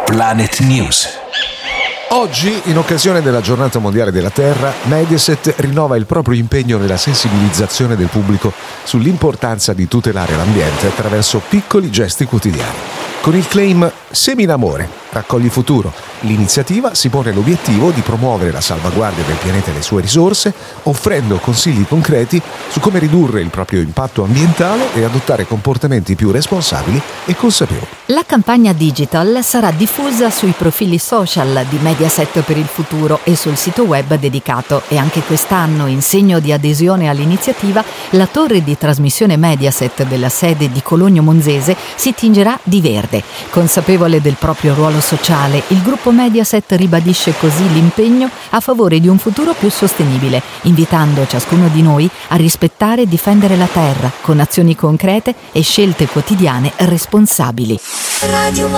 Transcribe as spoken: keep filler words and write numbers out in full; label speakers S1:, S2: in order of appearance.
S1: Planet News.
S2: Oggi, in occasione della Giornata Mondiale della Terra, Mediaset rinnova il proprio impegno nella sensibilizzazione del pubblico sull'importanza di tutelare l'ambiente attraverso piccoli gesti quotidiani. Con il claim Semina amore, raccogli futuro, l'iniziativa si pone l'obiettivo di promuovere la salvaguardia del pianeta e le sue risorse, offrendo consigli concreti su come ridurre il proprio impatto ambientale e adottare comportamenti più responsabili e consapevoli.
S3: La campagna digital sarà diffusa sui profili social di Mediaset per il futuro e sul sito web dedicato, e anche quest'anno, in segno di adesione all'iniziativa, la torre di trasmissione Mediaset della sede di Cologno Monzese si tingerà di verde. Consapevole del proprio ruolo sociale, il gruppo Mediaset ribadisce così l'impegno a favore di un futuro più sostenibile, invitando ciascuno di noi a rispettare e difendere la terra con azioni concrete e scelte quotidiane responsabili.